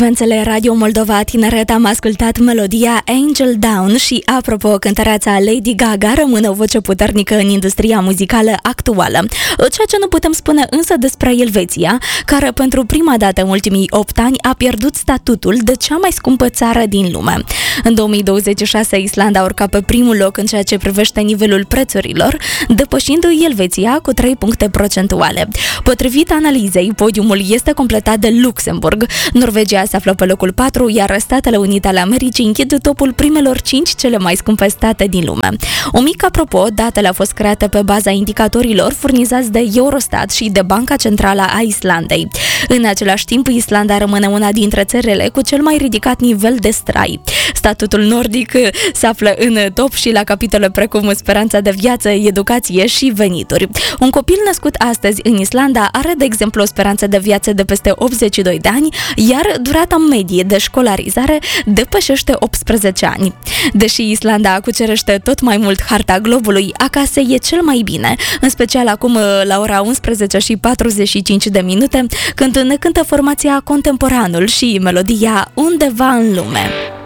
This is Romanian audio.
Frecvențele Radio Moldova Tineret am ascultat melodia Angel Down și, apropo, cântăreața Lady Gaga rămâne o voce puternică în industria muzicală actuală. Ceea ce nu putem spune însă despre Elveția, care pentru prima dată în ultimii 8 ani a pierdut statutul de cea mai scumpă țară din lume. În 2026, Islanda a urcat pe primul loc în ceea ce privește nivelul prețurilor, depășindu-i Elveția cu 3 puncte procentuale. Potrivit analizei, podiumul este completat de Luxemburg. Norvegia se află pe locul 4, iar Statele Unite ale Americii închid topul primelor 5 cele mai scumpe state din lume. O mică apropo, datele au fost create pe baza indicatorilor furnizați de Eurostat și de Banca Centrală a Islandei. În același timp, Islanda rămâne una dintre țările cu cel mai ridicat nivel de trai. Statutul nordic se află în top și la capitole precum speranța de viață, educație și venituri. Un copil născut astăzi în Islanda are, de exemplu, o speranță de viață de peste 82 de ani, iar durata medie de școlarizare depășește 18 ani. Deși Islanda cucerește tot mai mult harta globului, acasă e cel mai bine, în special acum la ora 11:45, când ne cântă formația Contemporanul și melodia Undeva în lume.